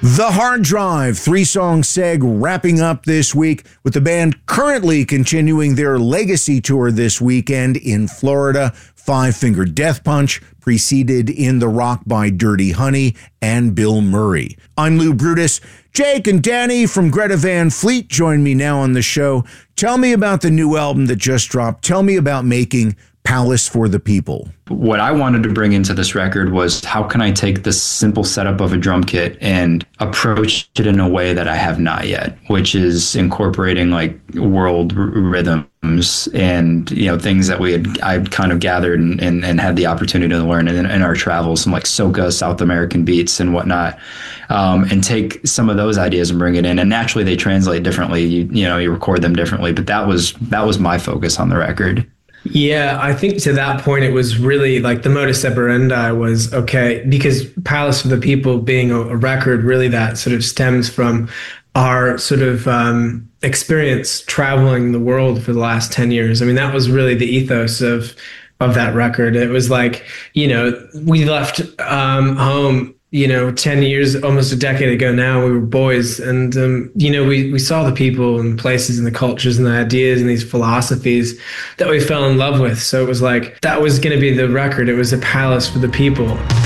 The Hard Drive, 3-song seg wrapping up this week with the band currently continuing their legacy tour this weekend in Florida. Five Finger Death Punch, preceded in the rock by Dirty Honey and Bill Murray. I'm Lou Brutus. Jake and Danny from Greta Van Fleet join me now on the show. Tell me about the new album that just dropped. Tell me about making Palace for the People. What I wanted to bring into this record was how can I take this simple setup of a drum kit and approach it in a way that I have not yet, which is incorporating like world rhythms and, you know, things that I'd kind of gathered and had the opportunity to learn in our travels, some like soca, South American beats and whatnot, and take some of those ideas and bring it in. And naturally they translate differently. You record them differently, but that was my focus on the record. Yeah, I think to that point, it was really like the modus operandi was okay, because Palace for the People being a record, really that sort of stems from our sort of experience traveling the world for the last 10 years. I mean, that was really the ethos of that record. It was like, we left home 10 years, almost a decade ago now. We were boys, and we saw the people and places and the cultures and the ideas and these philosophies that we fell in love with. So it was like that was going to be the record. It was a palace for the people.